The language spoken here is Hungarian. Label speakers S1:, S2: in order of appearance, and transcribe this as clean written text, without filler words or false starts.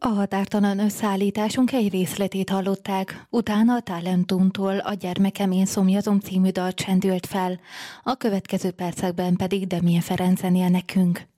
S1: A határtalan összeállításunk egy részletét hallották, utána a Talentumtól a Gyermekem én szomjazom című dal csendült fel, a következő percekben pedig Demje Ferenc zenél nekünk.